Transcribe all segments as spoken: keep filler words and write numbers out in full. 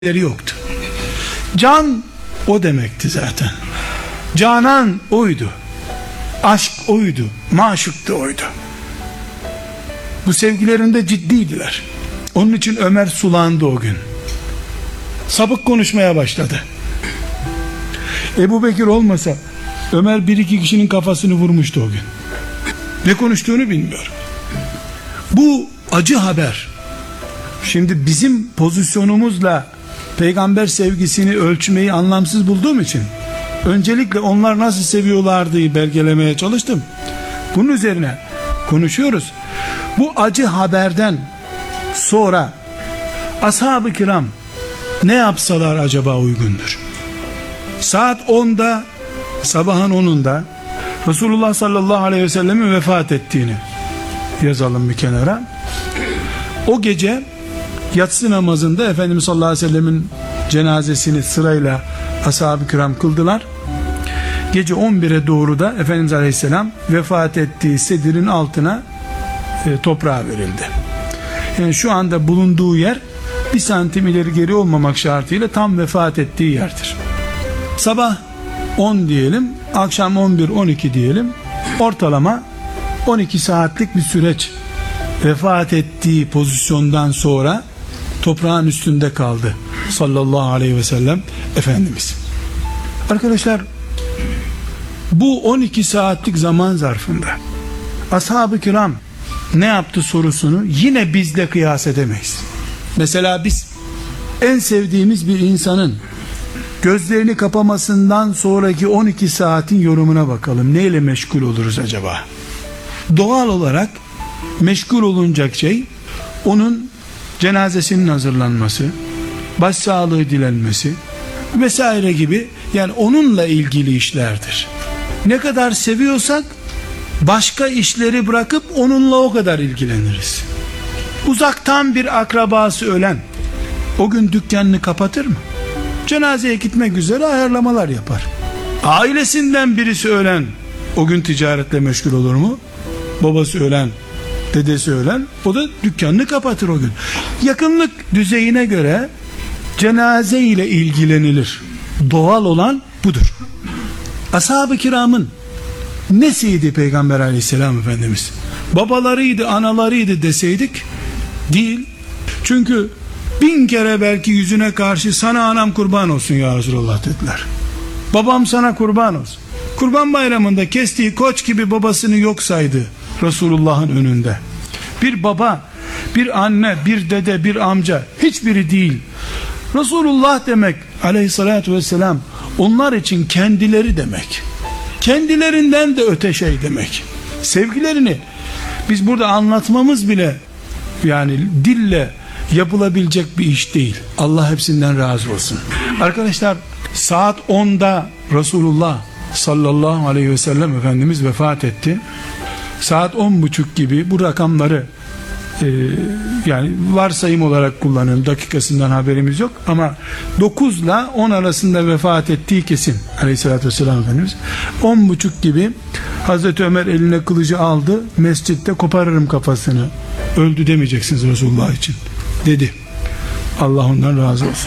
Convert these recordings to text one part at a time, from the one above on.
yoktu. Can o demekti zaten. Canan oydu. Aşk oydu. Maşuk da oydu. Bu sevgilerinde ciddiydiler. Onun için Ömer sulandı o gün. Sapık konuşmaya başladı. Ebu Bekir olmasa Ömer bir iki kişinin kafasını vurmuştu o gün. Ne konuştuğunu bilmiyorum. Bu acı haber. Şimdi bizim pozisyonumuzla peygamber sevgisini ölçmeyi anlamsız bulduğum için öncelikle onlar nasıl seviyorlardı belgelemeye çalıştım. Bunun üzerine konuşuyoruz. Bu acı haberden sonra ashab-ı kiram ne yapsalar acaba uygundur? Saat onda, sabahın onunda Resulullah sallallahu aleyhi ve sellemin vefat ettiğini yazalım bir kenara. O gece yatsı namazında Efendimiz sallallahu aleyhi ve sellemin cenazesini sırayla ashab-ı kiram kıldılar. Gece on bire doğru da Efendimiz aleyhisselam vefat ettiği sedirin altına e, toprağa verildi. Yani şu anda bulunduğu yer bir santim ileri geri olmamak şartıyla tam vefat ettiği yerdir. Sabah on diyelim, akşam on bir on iki diyelim, ortalama on iki saatlik bir süreç vefat ettiği pozisyondan sonra toprağın üstünde kaldı sallallahu aleyhi ve sellem Efendimiz. Arkadaşlar, bu on iki saatlik zaman zarfında ashab-ı kiram ne yaptı sorusunu yine bizle kıyas edemeyiz. Mesela biz en sevdiğimiz bir insanın gözlerini kapamasından sonraki on iki saatin yorumuna bakalım. Neyle meşgul oluruz acaba? Doğal olarak meşgul olunacak şey onun cenazesinin hazırlanması, başsağlığı dilenmesi vesaire gibi, yani onunla ilgili işlerdir. Ne kadar seviyorsak başka işleri bırakıp onunla o kadar ilgileniriz. Uzaktan bir akrabası ölen o gün dükkanını kapatır mı? Cenazeye gitmek üzere ayarlamalar yapar. Ailesinden birisi ölen o gün ticaretle meşgul olur mu? Babası ölen, dedesi ölen, o da dükkanını kapatır o gün. Yakınlık düzeyine göre cenaze ile ilgilenilir. Doğal olan budur. Ashab-ı kiramın nesiydi Peygamber aleyhisselam Efendimiz? Babalarıydı, analarıydı deseydik değil. Çünkü bin kere belki yüzüne karşı sana anam kurban olsun ya Resulallah dediler. Babam sana kurban olsun. Kurban bayramında kestiği koç gibi babasını yok saydı Resulullah'ın önünde. Bir baba, bir anne, bir dede, bir amca hiçbiri değil. Resulullah demek aleyhissalatü vesselam onlar için kendileri demek. Kendilerinden de öte şey demek. Sevgilerini biz burada anlatmamız bile yani dille yapılabilecek bir iş değil. Allah hepsinden razı olsun. Arkadaşlar, saat onda Resulullah sallallahu aleyhi ve sellem Efendimiz vefat etti. Saat on buçuk gibi, bu rakamları e, yani varsayım olarak kullanıyorum, dakikasından haberimiz yok ama dokuz ile on arasında vefat ettiği kesin aleyhissalatü vesselam Efendimiz. On buçuk gibi Hazreti Ömer eline kılıcı aldı, mescitte koparırım kafasını, öldü demeyeceksiniz Resulullah için dedi. Allah ondan razı olsun.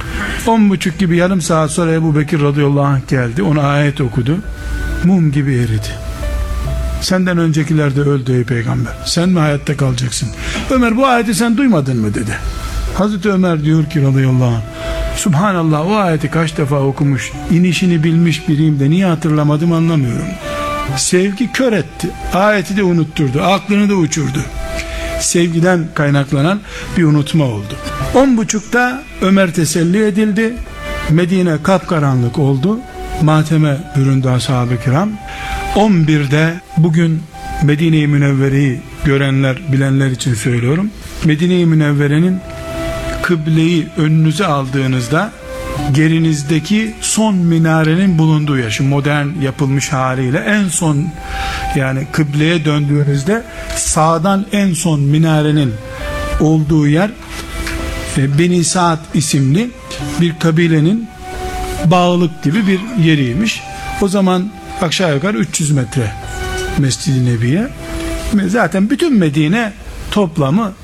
On buçuk gibi, yarım saat sonra Ebu Bekir radıyallahu anh geldi, ona ayet okudu, mum gibi eridi. Senden öncekiler de öldü ey peygamber, sen mi hayatta kalacaksın? Ömer, bu ayeti sen duymadın mı dedi. Hazreti Ömer diyor ki radıyallahu anh, Subhanallah, o ayeti kaç defa okumuş, inişini bilmiş biriyim de niye hatırlamadım anlamıyorum. Sevgi kör etti, ayeti de unutturdu, aklını da uçurdu. Sevgiden kaynaklanan bir unutma oldu. On buçukta Ömer teselli edildi. Medine kapkaranlık oldu. Mateme büründü ashab-ı kiram. On birde bugün Medine-i Münevvere'yi görenler, bilenler için söylüyorum. Medine-i Münevvere'nin kıbleyi önünüze aldığınızda gerinizdeki son minarenin bulunduğu yer, şu modern yapılmış haliyle en son, yani kıbleye döndüğünüzde sağdan en son minarenin olduğu yer Beni Sa'd isimli bir kabilenin bağlık gibi bir yeriymiş. O zaman aşağı yukarı üç yüz metre Mescid-i Nebi'ye. Zaten bütün Medine toplamı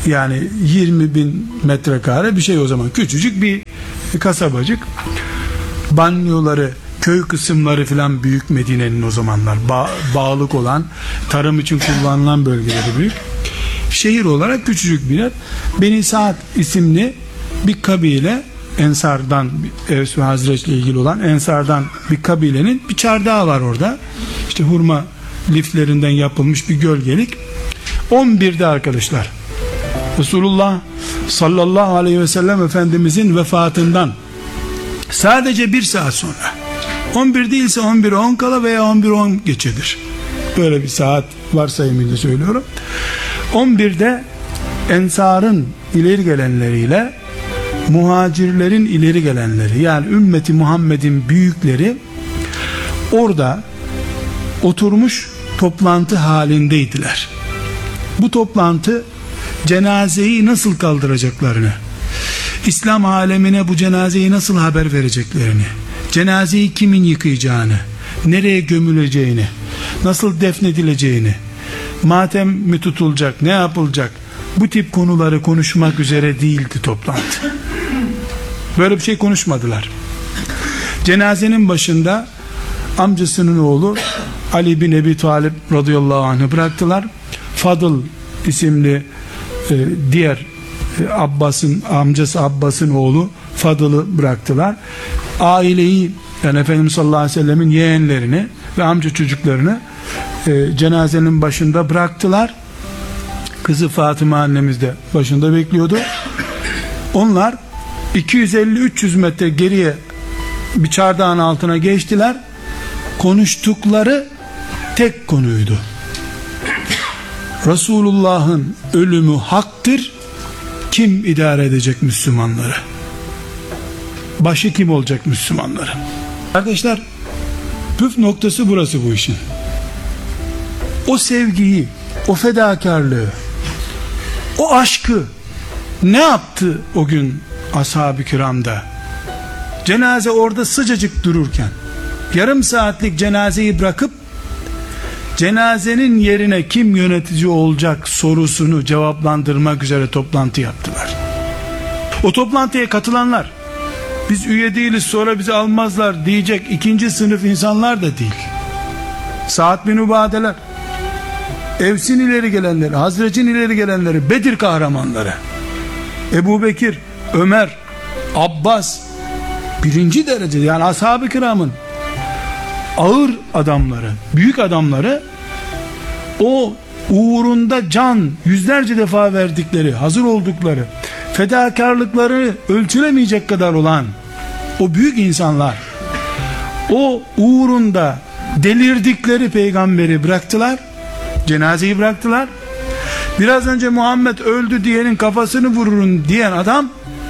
Yani yirmi bin metrekare bir şey o zaman. Küçücük bir kasabacık. Banyoları, köy kısımları filan büyük Medine'nin o zamanlar. Ba- bağlık olan, tarım için kullanılan bölgeleri büyük. Şehir olarak küçücük bir yer. Beni Sa'd isimli bir kabile, Ensar'dan, Evs ve Hazreç'le ilgili olan Ensar'dan bir kabilenin bir çardağı var orada. İşte hurma liflerinden yapılmış bir gölgelik. on birde arkadaşlar, Resulullah sallallahu aleyhi ve sellem Efendimizin vefatından sadece bir saat sonra, on bir değilse on bir on kala veya on bir on geçedir, böyle bir saat varsayımıyla söylüyorum. on birde Ensar'ın ileri gelenleriyle muhacirlerin ileri gelenleri, yani ümmeti Muhammed'in büyükleri orada oturmuş toplantı halindeydiler. Bu toplantı cenazeyi nasıl kaldıracaklarını, İslam alemine bu cenazeyi nasıl haber vereceklerini, cenazeyi kimin yıkayacağını, nereye gömüleceğini, nasıl defnedileceğini, matem mi tutulacak, ne yapılacak, bu tip konuları konuşmak üzere değildi toplantı. Böyle bir şey konuşmadılar. Cenazenin başında amcasının oğlu Ali bin Ebi Talib radıyallahu anh'ı bıraktılar. Fadıl isimli e, diğer e, Abbas'ın amcası Abbas'ın oğlu Fadıl'ı bıraktılar. Aileyi, yani Efendimiz sallallahu aleyhi ve sellemin yeğenlerini ve amca çocuklarını e, cenazenin başında bıraktılar. Kızı Fatıma annemiz de başında bekliyordu. Onlar iki yüz elli üç yüz metre geriye bir çardağın altına geçtiler. Konuştukları tek konuydu: Resulullah'ın ölümü haktır, kim idare edecek Müslümanları, başı kim olacak Müslümanları? Kardeşler, püf noktası burası bu işin. O sevgiyi, o fedakarlığı, o aşkı ne yaptı o gün ashab-ı kiramda? Cenaze orada sıcacık dururken yarım saatlik cenazeyi bırakıp cenazenin yerine kim yönetici olacak sorusunu cevaplandırmak üzere toplantı yaptılar. O toplantıya katılanlar, biz üye değiliz sonra bizi almazlar diyecek ikinci sınıf insanlar da değil. Sa'd bin Ubadeler, Evs'in ileri gelenleri, Hazrec'in ileri gelenleri, Bedir kahramanları, Ebu Bekir, Ömer, Abbas, birinci derece, yani ashab-ı kiramın ağır adamları, büyük adamları, o uğrunda can yüzlerce defa verdikleri, hazır oldukları, fedakarlıkları ölçülemeyecek kadar olan o büyük insanlar, o uğrunda delirdikleri peygamberi bıraktılar, cenazeyi bıraktılar. Biraz önce Muhammed öldü diyenin kafasını vururun diyen adam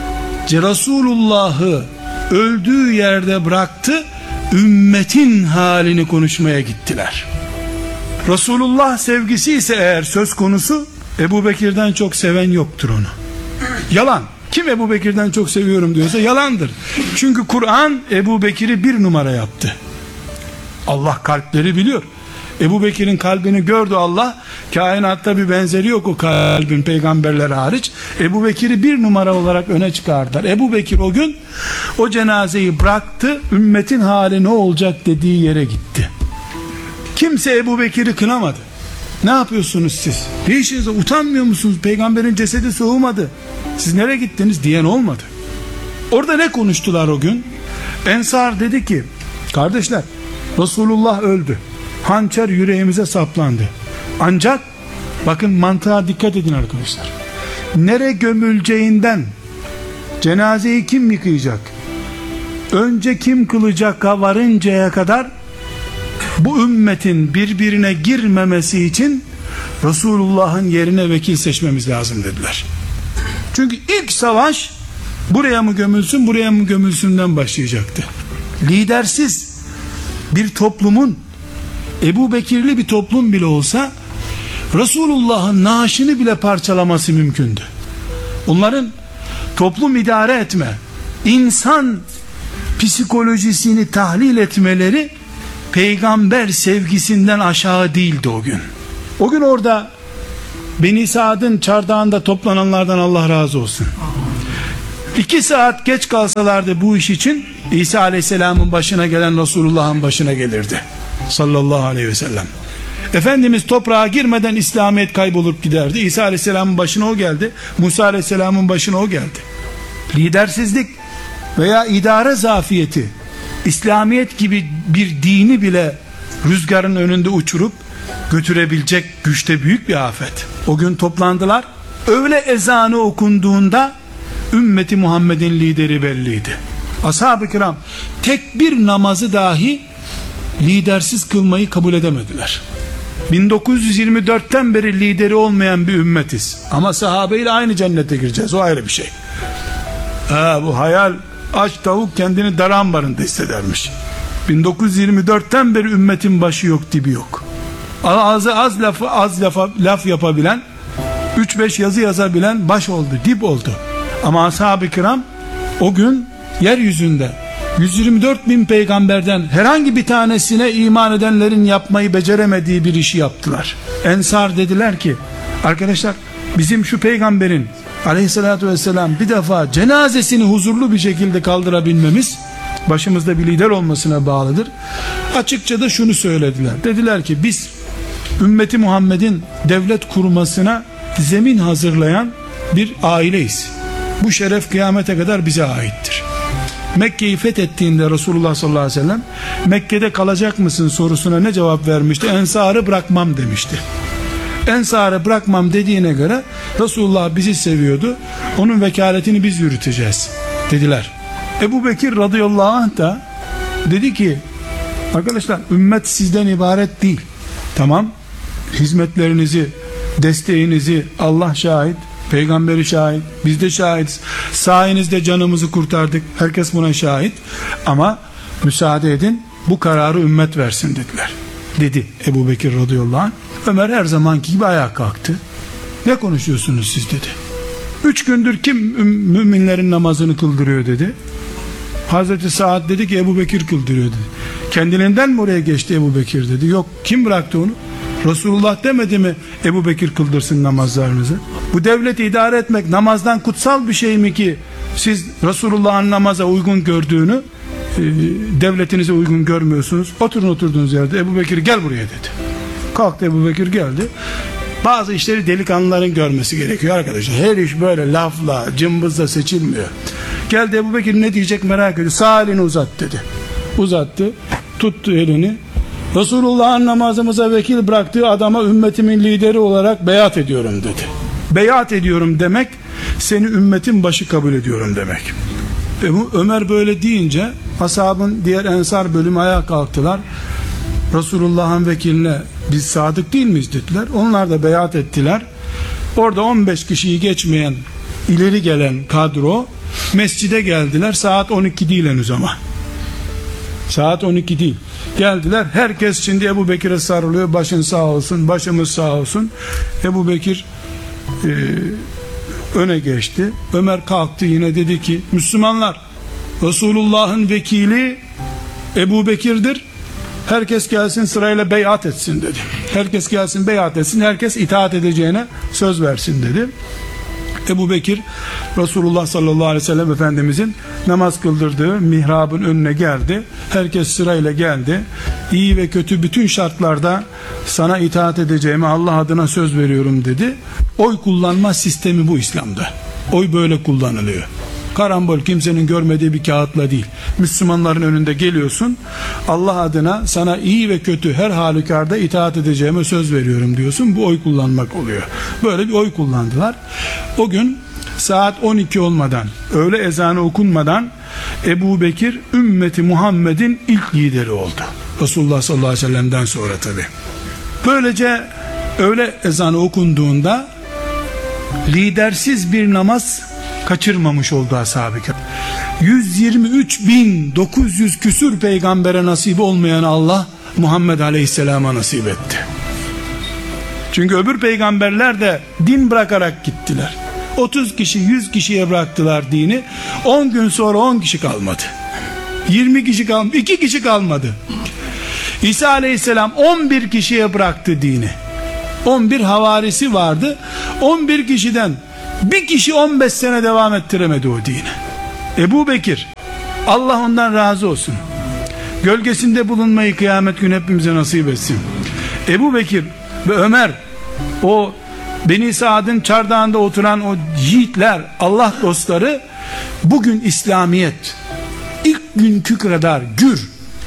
Resulullah'ı öldüğü yerde bıraktı, ümmetin halini konuşmaya gittiler. Resulullah sevgisi ise eğer söz konusu, Ebu Bekir'den çok seven yoktur onu. Yalan. Kim Ebu Bekir'den çok seviyorum diyorsa yalandır. Çünkü Kur'an Ebu Bekir'i bir numara yaptı. Allah kalpleri biliyor. Ebu Bekir'in kalbini gördü Allah. Kainatta bir benzeri yok o kalbin, peygamberler hariç. Ebu Bekir'i bir numara olarak öne çıkardılar. Ebu Bekir o gün o cenazeyi bıraktı, ümmetin hali ne olacak dediği yere gitti. Kimse Ebu Bekir'i kınamadı. Ne yapıyorsunuz siz? Ne işinize, utanmıyor musunuz? Peygamberin cesedi soğumadı, siz nereye gittiniz diyen olmadı. Orada ne konuştular o gün? Ensar dedi ki, kardeşler, Resulullah öldü, hançer yüreğimize saplandı. Ancak bakın, mantığa dikkat edin arkadaşlar. Nere gömüleceğinden, cenazeyi kim yıkayacak, önce kim kılacak'a varıncaya kadar bu ümmetin birbirine girmemesi için Resulullah'ın yerine vekil seçmemiz lazım dediler. Çünkü ilk savaş buraya mı gömülsün, buraya mı gömülsünden başlayacaktı. Lidersiz bir toplumun, Ebu Bekirli bir toplum bile olsa, Resulullah'ın naaşını bile parçalaması mümkündü. Onların toplum idare etme, insan psikolojisini tahlil etmeleri peygamber sevgisinden aşağı değildi o gün. O gün orada Beni Saad'ın çardağında toplananlardan Allah razı olsun. İki saat geç kalsalardı bu iş için, İsa Aleyhisselam'ın başına gelen Resulullah'ın başına gelirdi. Sallallahu aleyhi ve sellem. Efendimiz toprağa girmeden İslamiyet kaybolup giderdi. İsa Aleyhisselam'ın başına o geldi. Musa Aleyhisselam'ın başına o geldi. Lidersizlik veya idare zafiyeti, İslamiyet gibi bir dini bile rüzgarın önünde uçurup götürebilecek güçte büyük bir afet. O gün toplandılar. Öğle ezanı okunduğunda ümmeti Muhammed'in lideri belliydi. Ashab-ı kiram tek bir namazı dahi lidersiz kılmayı kabul edemediler. bin dokuz yüz yirmi dörtten beri lideri olmayan bir ümmetiz. Ama sahabeyle aynı cennete gireceğiz. O ayrı bir şey. Ha, bu hayal, aç tavuk kendini dar ambarında hissedermiş. bin dokuz yüz yirmi dörtten beri ümmetin başı yok, dibi yok. Ağzı az lafı az lafa, laf yapabilen, üç beş yazı yazabilen baş oldu, dip oldu. Ama ashab-ı kiram o gün yeryüzünde yüz yirmi dört bin peygamberden herhangi bir tanesine iman edenlerin yapmayı beceremediği bir işi yaptılar. Ensar dediler ki, arkadaşlar bizim şu peygamberin aleyhissalatü vesselam bir defa cenazesini huzurlu bir şekilde kaldırabilmemiz başımızda bir lider olmasına bağlıdır. Açıkça da şunu söylediler. Dediler ki biz ümmeti Muhammed'in devlet kurmasına zemin hazırlayan bir aileyiz. Bu şeref kıyamete kadar bize aittir. Mekke'yi fethettiğinde Resulullah sallallahu aleyhi ve sellem Mekke'de kalacak mısın sorusuna ne cevap vermişti? Ensar'ı bırakmam demişti. Ensar'ı bırakmam dediğine göre Resulullah bizi seviyordu. Onun vekaletini biz yürüteceğiz dediler. Ebu Bekir radıyallahu anh da dedi ki, arkadaşlar ümmet sizden ibaret değil. Tamam, hizmetlerinizi, desteğinizi Allah şahit, peygamberi şahit, biz de şahidiz. Sayenizde canımızı kurtardık, herkes buna şahit. Ama müsaade edin, bu kararı ümmet versin dediler. Dedi Ebu Bekir radıyallahu anh. Ömer her zamanki gibi ayağa kalktı. Ne konuşuyorsunuz siz dedi. Üç gündür kim müminlerin namazını kıldırıyor dedi. Hazreti Saad dedi ki Ebu Bekir kıldırıyor dedi. Kendiliğinden mi oraya geçti Ebu Bekir dedi. Yok, kim bıraktı onu? Resulullah demedi mi Ebu Bekir kıldırsın namazlarınızı? Bu devleti idare etmek namazdan kutsal bir şey mi ki siz Resulullah'ın namaza uygun gördüğünü e, devletinize uygun görmüyorsunuz? Oturun oturduğunuz yerde. Ebu Bekir gel buraya dedi. Kalktı Ebu Bekir geldi. Bazı işleri delikanlıların görmesi gerekiyor arkadaşlar. Her iş böyle lafla, cımbızla seçilmiyor. Geldi Ebu Bekir ne diyecek merak ediyor. Sağ elini uzat dedi. Uzattı. Tuttu elini. Resulullah'ın namazımıza vekil bıraktığı adama ümmetimin lideri olarak beyat ediyorum dedi. Beyat ediyorum demek, seni ümmetin başı kabul ediyorum demek. Ebu Ömer böyle deyince ashabın diğer ensar bölümü ayağa kalktılar. Resulullah'ın vekiline biz sadık değil miyiz dediler. Onlar da beyat ettiler. Orada on beş kişiyi geçmeyen ileri gelen kadro mescide geldiler. Saat on iki değil henüz ama. Saat on iki değil. Geldiler. Herkes şimdi Ebu Bekir'e sarılıyor. Başın sağ olsun, başımız sağ olsun. Ebu Bekir e, öne geçti. Ömer kalktı yine dedi ki Müslümanlar, Resulullah'ın vekili Ebu Bekir'dir. Herkes gelsin sırayla beyat etsin dedi. Herkes gelsin beyat etsin. Herkes itaat edeceğine söz versin dedi. Ebu Bekir Resulullah sallallahu aleyhi ve sellem Efendimizin namaz kıldırdığı mihrabın önüne geldi. Herkes sırayla geldi. İyi ve kötü bütün şartlarda sana itaat edeceğime Allah adına söz veriyorum dedi. Oy kullanma sistemi bu İslam'da. Oy böyle kullanılıyor. Karambol, kimsenin görmediği bir kağıtla değil. Müslümanların önünde geliyorsun. Allah adına sana iyi ve kötü her halükarda itaat edeceğime söz veriyorum diyorsun. Bu oy kullanmak oluyor. Böyle bir oy kullandılar. O gün saat on iki olmadan, öğle ezanı okunmadan Ebu Bekir ümmeti Muhammed'in ilk lideri oldu. Resulullah sallallahu aleyhi ve sellem'den sonra tabi. Böylece öğle ezanı okunduğunda lidersiz bir namaz kaçırmamış oldu ashab-ı kiram. yüz yirmi üç bin dokuz yüz küsür peygambere nasip olmayan Allah Muhammed Aleyhisselam'a nasip etti. Çünkü öbür peygamberler de din bırakarak gittiler. otuz kişi yüz kişiye bıraktılar dini. on gün sonra on kişi kalmadı. yirmi kişi kalmadı. iki kişi kalmadı. İsa Aleyhisselam on bir kişiye bıraktı dini. on bir havarisi vardı. on bir kişiden bir kişi on beş sene devam ettiremedi o dini. Ebu Bekir, Allah ondan razı olsun, gölgesinde bulunmayı kıyamet günü hepimize nasip etsin. Ebu Bekir ve Ömer, o Beni Saad'ın çardağında oturan o yiğitler, Allah dostları, bugün İslamiyet ilk günkü kadar gür,